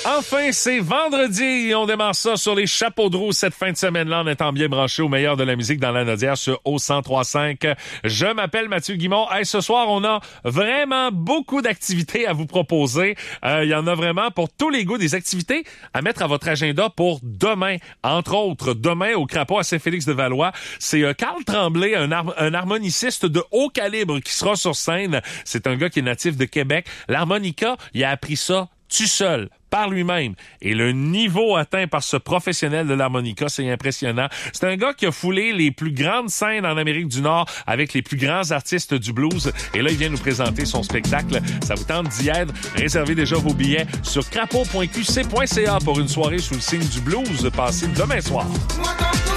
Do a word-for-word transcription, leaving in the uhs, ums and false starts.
Enfin, c'est vendredi et on démarre ça sur les chapeaux de roue cette fin de semaine-là en étant bien branché au meilleur de la musique dans la Nodière sur O cent trois cinq. Je m'appelle Mathieu Guimond. Hey, ce soir, on a vraiment beaucoup d'activités à vous proposer. Euh, il y en a vraiment pour tous les goûts, des activités à mettre à votre agenda pour demain. Entre autres, demain au Crapaud à Saint-Félix-de-Valois, c'est euh, Carl Tremblay, un, har- un harmoniciste de haut calibre qui sera sur scène. C'est un gars qui est natif de Québec. L'harmonica, il a appris ça tout seul, par lui-même. Et le niveau atteint par ce professionnel de l'harmonica, c'est impressionnant. C'est un gars qui a foulé les plus grandes scènes en Amérique du Nord avec les plus grands artistes du blues. Et là, il vient nous présenter son spectacle. Ça vous tente d'y être? Réservez déjà vos billets sur crapaud point q c point c a pour une soirée sous le signe du blues passée demain soir.